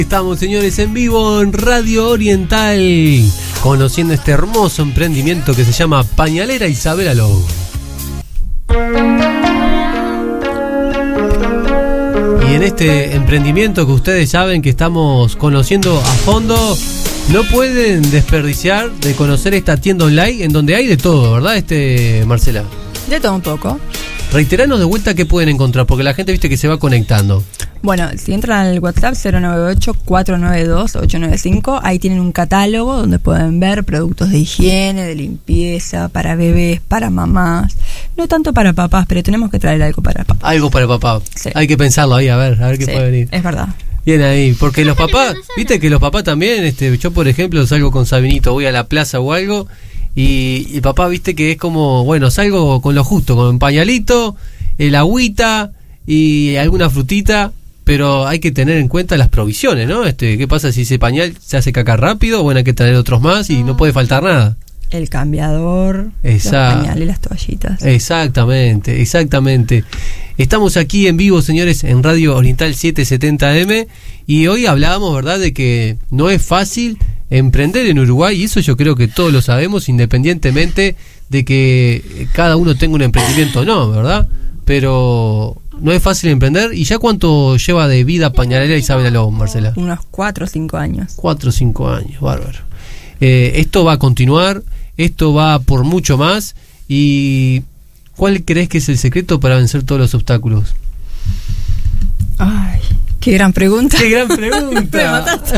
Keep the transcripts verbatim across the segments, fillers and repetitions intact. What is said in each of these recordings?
Estamos, señores, en vivo en Radio Oriental, conociendo este hermoso emprendimiento que se llama Pañalera Isabela Lobo. Y en este emprendimiento que ustedes saben que estamos conociendo a fondo, no pueden desperdiciar de conocer esta tienda online en donde hay de todo, ¿verdad, este Marcela? De todo un poco. Reiteranos de vuelta qué pueden encontrar, porque la gente viste que se va conectando. Bueno, si entran al WhatsApp cero nueve ocho, cuatro nueve dos, ocho nueve cinco, ahí tienen un catálogo donde pueden ver productos de higiene, de limpieza, para bebés, para mamás. No tanto para papás, pero tenemos que traer algo para papás. Algo para papá. Sí. Hay que pensarlo ahí, a ver, a ver qué sí, puede venir. Es verdad. Bien ahí, porque los papás, viste que los papás también, este, yo por ejemplo salgo con Sabinito, voy a la plaza o algo, y el papá viste que es como, bueno, salgo con lo justo, con un pañalito, el agüita y alguna frutita, pero hay que tener en cuenta las provisiones, ¿no? Este, ¿qué pasa si ese pañal se hace caca rápido? Bueno, hay que tener otros más y no puede faltar nada. El cambiador, Exacto. Los pañales y las toallitas. Exactamente, exactamente. Estamos aquí en vivo, señores, en Radio Oriental setecientos setenta eme, y hoy hablábamos, ¿verdad?, de que no es fácil emprender en Uruguay, y eso yo creo que todos lo sabemos, independientemente de que cada uno tenga un emprendimiento o no, ¿verdad? Pero no es fácil emprender. ¿Y ya cuánto lleva de vida Pañalera Isabela Lobo, Marcela? Unos cuatro o cinco años. Cuatro o cinco años, bárbaro. Eh, esto va a continuar, esto va por mucho más. ¿Y cuál crees que es el secreto para vencer todos los obstáculos? Ay, qué gran pregunta. Qué gran pregunta. Me mataste.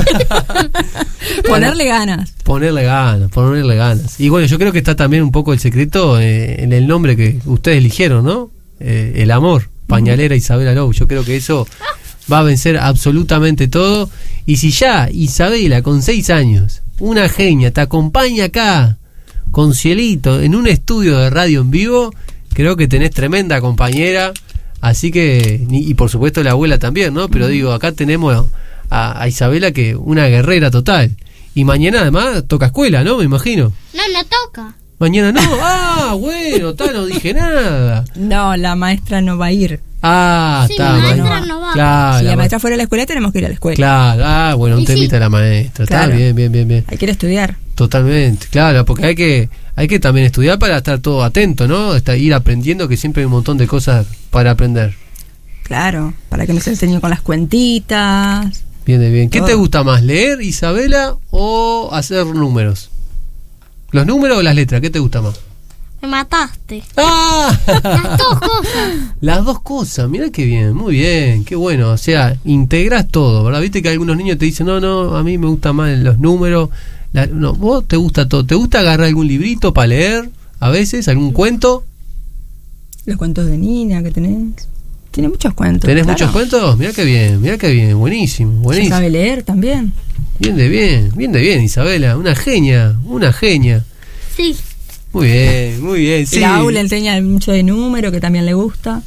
Ponerle ganas. Ponerle ganas, ponerle ganas. Y bueno, yo creo que está también un poco el secreto eh, en el nombre que ustedes eligieron, ¿no? Eh, el amor, Pañalera Isabela Lobo. Yo creo que eso va a vencer absolutamente todo. Y si ya Isabela, con seis años, una genia, te acompaña acá con Cielito en un estudio de radio en vivo, creo que tenés tremenda compañera. Así que, y por supuesto la abuela también, ¿no? Pero digo, acá tenemos a, a Isabela, que una guerrera total. Y mañana además toca escuela, ¿no? Me imagino. No, no toca. Mañana no. Ah, bueno, tal, no dije nada. No, la maestra no va a ir. Ah, sí, está. la maestra bueno. no va. Claro, si la la maestra fuera a la escuela, tenemos que ir a la escuela. Claro, ah, bueno, un y temita sí. de la maestra. Está Claro. bien, bien, bien, bien. Hay que ir a estudiar. Totalmente, claro, porque hay que hay que también estudiar para estar todo atento, ¿no? Estar, ir aprendiendo, que siempre hay un montón de cosas para aprender. Claro, para que nos enseñen con las cuentitas. Bien, bien. ¿Qué Todo. te gusta más, leer, Isabela, o hacer números? ¿Los números o las letras? ¿Qué te gusta más? Me mataste. ¡Ah! Las dos cosas. Las dos cosas, mira qué bien, muy bien, qué bueno. O sea, integras todo, ¿verdad? Viste que algunos niños te dicen, no, no, a mí me gustan más los números. La, no, vos te gusta todo. ¿Te gusta agarrar algún librito para leer? A veces, algún cuento. Los cuentos de Nina que tenés. Tiene muchos cuentos. ¿Tenés claro. muchos cuentos? Mira qué bien, mira qué bien, buenísimo, Se buenísimo. sabe leer también. Bien de bien, bien de bien, Isabela, una genia, una genia. Sí. Muy bien, muy bien, sí. La aula enseña mucho de número, que también le gusta.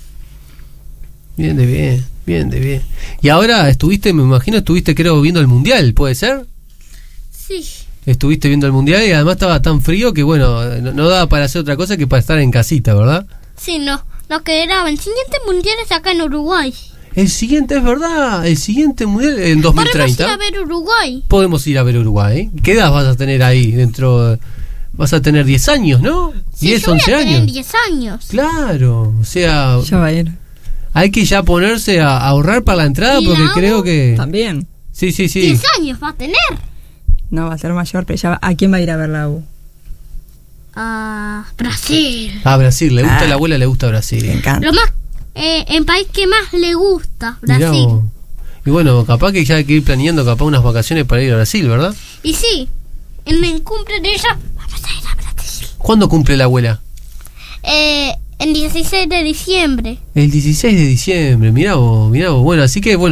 Bien de bien, bien de bien. Y ahora estuviste, me imagino, estuviste creo viendo el mundial, ¿puede ser? Sí. Estuviste viendo el mundial y además estaba tan frío que bueno, no, no daba para hacer otra cosa que para estar en casita, ¿verdad? Sí, no. Lo que era el siguiente mundial es acá en Uruguay. El siguiente es verdad, el siguiente mundial en dos mil treinta. Podemos ir a ver Uruguay. Podemos ir a ver Uruguay. ¿Qué edad vas a tener ahí dentro? Vas a tener diez años, ¿no? Sí, diez, yo voy once a tener años. diez años. Claro, o sea, Ya va a ir. hay que ya ponerse a ahorrar para la entrada ¿Y porque la creo U? que... También. Sí, sí, sí. diez años va a tener. No va a ser mayor, pero ya va. ¿A quién va a ir a ver la U? A Brasil. A Brasil, le gusta Ah. a la abuela, le gusta Brasil. Me encanta. Lo más, eh, el país que más le gusta, Mirá Brasil. vos. Y bueno, capaz que ya hay que ir planeando capaz unas vacaciones para ir a Brasil, ¿verdad? Y sí, en el cumple de ella vamos a ir a Brasil. ¿Cuándo cumple la abuela? Eh, el dieciséis de diciembre. El dieciséis de diciembre, mirá vos, mirá vos. Bueno, así que bueno.